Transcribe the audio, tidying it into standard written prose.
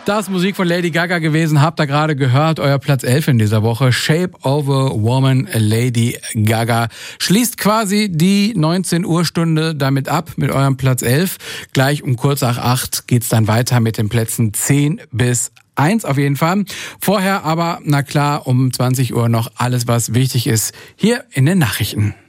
Das Musik von Lady Gaga gewesen, habt ihr gerade gehört, euer Platz 11 in dieser Woche. Shape of a Woman, Lady Gaga. Schließt quasi die 19 Uhr Stunde damit ab mit eurem Platz 11. Gleich um kurz nach 8 geht's dann weiter mit den Plätzen 10 bis 1 auf jeden Fall. Vorher aber, na klar, um 20 Uhr noch alles, was wichtig ist, hier in den Nachrichten.